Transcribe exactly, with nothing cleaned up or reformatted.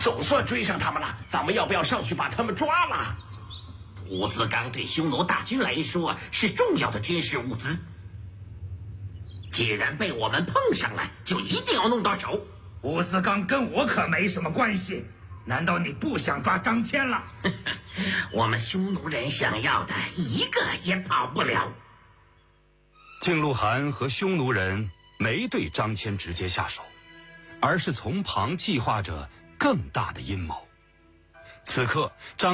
总算追上他们了，咱们要不要上去把他们抓了？ 伍兹刚对匈奴大军来说是重要的军事物资，既然被我们碰上了，就一定要弄到手。 伍兹刚跟我可没什么关系，难道你不想抓张骞了？ 我们匈奴人想要的一个也跑不了。 靖路汗和匈奴人没对张骞直接下手，而是从旁计划着更大的阴谋。此刻张